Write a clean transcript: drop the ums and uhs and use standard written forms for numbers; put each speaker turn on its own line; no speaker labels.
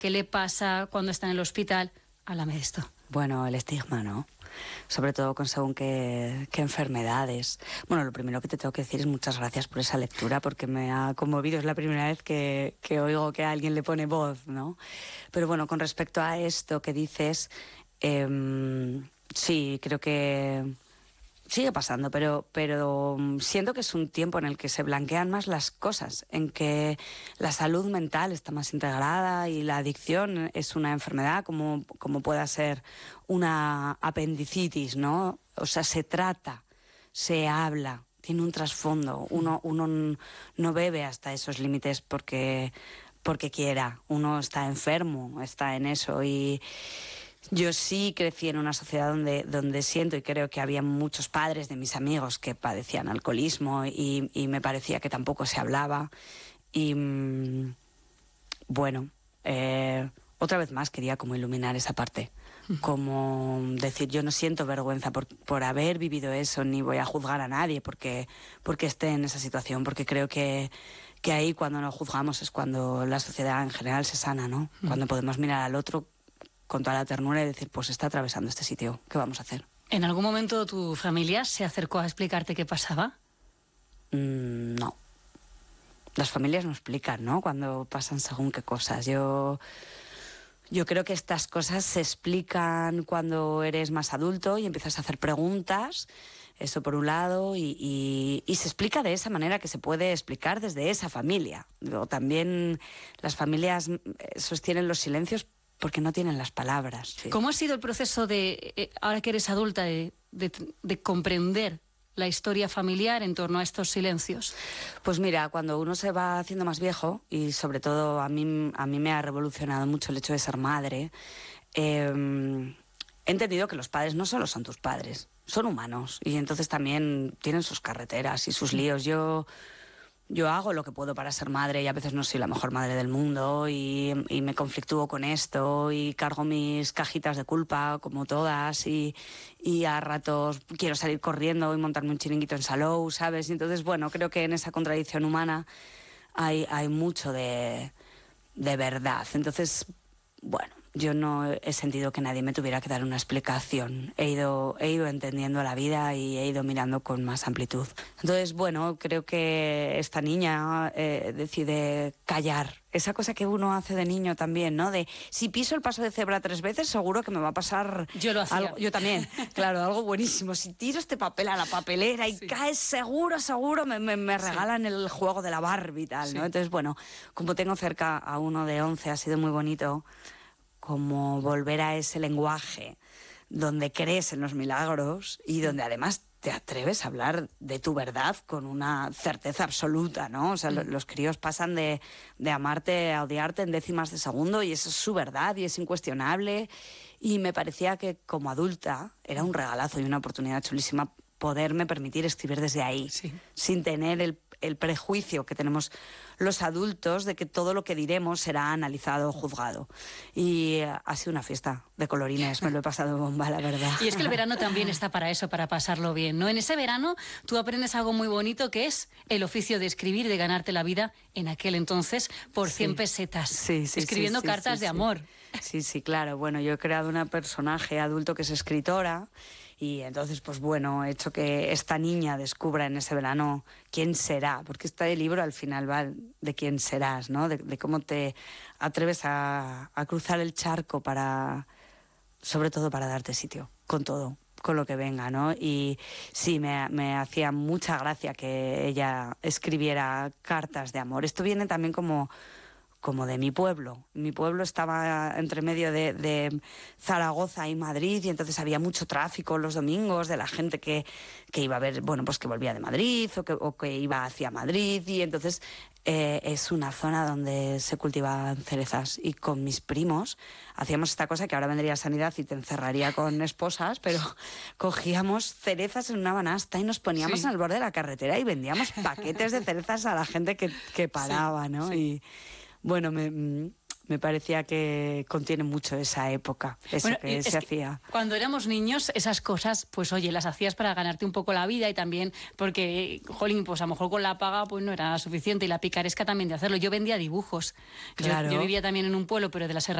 qué le pasa cuando está en el hospital. Háblame de esto.
Bueno, el estigma, ¿no? Sobre todo con según qué enfermedades. Bueno, lo primero que te tengo que decir es muchas gracias por esa lectura, porque me ha conmovido. Es la primera vez que oigo que a alguien le pone voz, ¿no? Pero bueno, con respecto a esto que dices, sí, creo que sigue pasando, pero siento que es un tiempo en el que se blanquean más las cosas, en que la salud mental está más integrada y la adicción es una enfermedad como pueda ser una apendicitis, ¿no? O sea, se trata, se habla, tiene un trasfondo. Uno no bebe hasta esos límites porque quiera. Uno está enfermo, está en eso. Y yo sí crecí en una sociedad donde siento y creo que había muchos padres de mis amigos que padecían alcoholismo y me parecía que tampoco se hablaba. Y bueno, otra vez más quería como iluminar esa parte. Como decir, yo no siento vergüenza por haber vivido eso, ni voy a juzgar a nadie porque esté en esa situación, porque creo que ahí cuando nos juzgamos es cuando la sociedad en general se sana, ¿no? Cuando podemos mirar al otro con toda la ternura y decir, pues está atravesando este sitio, ¿qué vamos a hacer?
¿En algún momento tu familia se acercó a explicarte qué pasaba?
No. Las familias no explican, ¿no? Cuando pasan según qué cosas. Yo creo que estas cosas se explican cuando eres más adulto y empiezas a hacer preguntas, eso por un lado, y se explica de esa manera que se puede explicar desde esa familia. O también las familias sostienen los silencios porque no tienen las palabras. ¿Sí?
¿Cómo ha sido el proceso de, ahora que eres adulta, de comprender la historia familiar en torno a estos silencios?
Pues mira, cuando uno se va haciendo más viejo, y sobre todo a mí me ha revolucionado mucho el hecho de ser madre, he entendido que los padres no solo son tus padres, son humanos, y entonces también tienen sus carreteras y sus líos. Yo hago lo que puedo para ser madre y a veces no soy la mejor madre del mundo y me conflictúo con esto y cargo mis cajitas de culpa como todas y a ratos quiero salir corriendo y montarme un chiringuito en Salou, ¿sabes? Y entonces, bueno, creo que en esa contradicción humana hay mucho de verdad. Entonces, bueno, yo no he sentido que nadie me tuviera que dar una explicación. He ido entendiendo la vida y he ido mirando con más amplitud. Entonces, bueno, creo que esta niña decide callar. Esa cosa que uno hace de niño también, ¿no? De si piso el paso de cebra 3 veces, seguro que me va a pasar...
Yo lo hacía.
Algo, yo también, claro, algo buenísimo. Si tiro este papel a la papelera y caes seguro, me regalan el juego de la Barbie y tal, ¿no? Entonces, bueno, como tengo cerca a uno de 11, ha sido muy bonito como volver a ese lenguaje donde crees en los milagros y donde además te atreves a hablar de tu verdad con una certeza absoluta, ¿no? O sea, los críos pasan de amarte a odiarte en décimas de segundo y eso es su verdad y es incuestionable. Y me parecía que como adulta era un regalazo y una oportunidad chulísima poderme permitir escribir desde ahí, sin tener el prejuicio que tenemos los adultos de que todo lo que diremos será analizado o juzgado. Y ha sido una fiesta de colorines, me lo he pasado bomba, la verdad.
Y es que el verano también está para eso, para pasarlo bien, ¿no? En ese verano tú aprendes algo muy bonito que es el oficio de escribir, de ganarte la vida en aquel entonces por 100 pesetas, escribiendo cartas de amor.
Sí, claro. Bueno, yo he creado un personaje adulto que es escritora. Y entonces, pues bueno, he hecho que esta niña descubra en ese verano quién será, porque este libro al final va de quién serás, ¿no? De cómo te atreves a cruzar el charco sobre todo para darte sitio, con todo, con lo que venga, ¿no? Y sí, me hacía mucha gracia que ella escribiera cartas de amor. Esto viene también como de mi pueblo. Mi pueblo estaba entre medio de Zaragoza y Madrid y entonces había mucho tráfico los domingos de la gente que iba a ver, bueno, pues que volvía de Madrid o que iba hacia Madrid y entonces es una zona donde se cultivan cerezas y con mis primos hacíamos esta cosa que ahora vendría Sanidad y te encerraría con esposas, pero cogíamos cerezas en una banasta y nos poníamos al borde de la carretera y vendíamos paquetes de cerezas a la gente que paraba, ¿no? Y bueno, me Me parecía que contiene mucho esa época, eso bueno, que se hacía.
Cuando éramos niños, esas cosas, pues oye, las hacías para ganarte un poco la vida y también porque, jolín, pues a lo mejor con la paga pues no era suficiente y la picaresca también de hacerlo. Yo vendía dibujos.
Claro.
Yo vivía también en un pueblo, pero de la Serra